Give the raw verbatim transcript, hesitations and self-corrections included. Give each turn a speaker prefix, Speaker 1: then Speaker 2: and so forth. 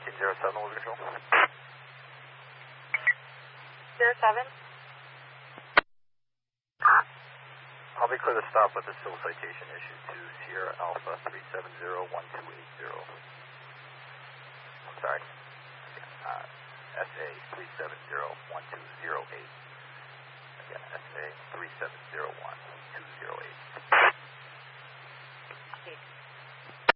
Speaker 1: fourteen zero seven, what was control?
Speaker 2: Zero seven.
Speaker 1: I'll be clear to stop with the civil citation issued to Sierra Alpha three seven zero one two eight zero. I'm sorry. Uh, S A three seven zero one two zero eight. Again, S A three seven zero one two zero eight.